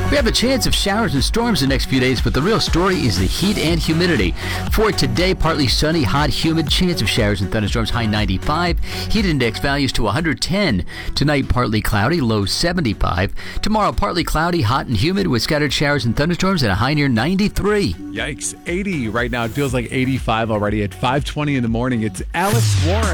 We have a chance of showers and storms the next few days, but the real story is the heat and humidity. For today, partly sunny, hot, humid, chance of showers and thunderstorms, high 95. Heat index values to 110. Tonight, partly cloudy, low 75. Tomorrow, partly cloudy, hot and humid with scattered showers and thunderstorms and a high near 93. Yikes. 80 right now. It feels like 85 already at 5:20 in the morning. It's Alex Warren.